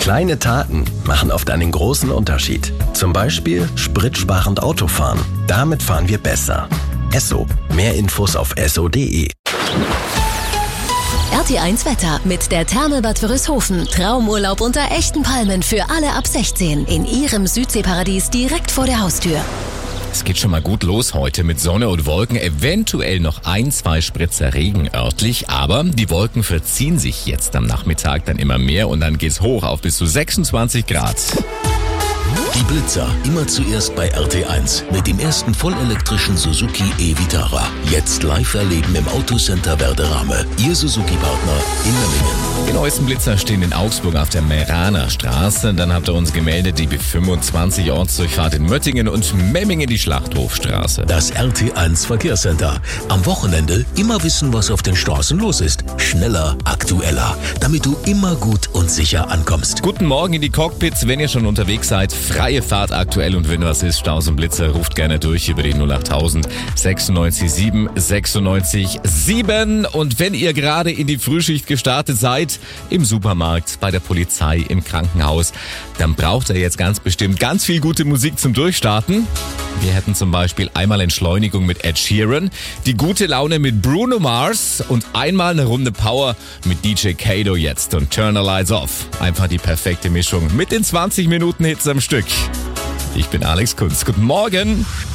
Kleine Taten machen oft einen großen Unterschied. Zum Beispiel spritsparend Autofahren. Damit fahren wir besser. Esso. Mehr Infos auf esso.de. RT1 Wetter mit der Therme-Bad Wörishofen. Traumurlaub unter echten Palmen für alle ab 16 in ihrem Südseeparadies direkt vor der Haustür. Es geht schon mal gut los heute mit Sonne und Wolken, eventuell noch 1-2 Spritzer Regen örtlich, aber die Wolken verziehen sich jetzt am Nachmittag dann immer mehr und dann geht's hoch auf bis zu 26 Grad. Die Blitzer immer zuerst bei RT1 mit dem ersten vollelektrischen Suzuki e-Vitara. Jetzt live erleben im Autocenter Werderame. Ihr Suzuki-Partner in Memmingen. Die neuesten Blitzer stehen in Augsburg auf der Meraner Straße. Dann habt ihr uns gemeldet, die B25 Ortsdurchfahrt in Möttingen und Memmingen die Schlachthofstraße. Das RT1 Verkehrscenter. Am Wochenende immer wissen, was auf den Straßen los ist. Schneller, aktueller, damit du immer gut und sicher ankommst. Guten Morgen in die Cockpits, wenn ihr schon unterwegs seid. Freie Fahrt aktuell und wenn was ist, Staus und Blitzer, ruft gerne durch über die 08000 96 7 96 7. Und wenn ihr gerade in die Frühschicht gestartet seid, im Supermarkt, bei der Polizei, im Krankenhaus, dann braucht ihr jetzt ganz bestimmt ganz viel gute Musik zum Durchstarten. Wir hätten zum Beispiel einmal Entschleunigung mit Ed Sheeran, die gute Laune mit Bruno Mars und einmal eine Runde Power mit DJ Kato jetzt und Turn the Lights Off. Einfach die perfekte Mischung mit den 20 Minuten Hits am Stück. Ich bin Alex Kunz. Guten Morgen.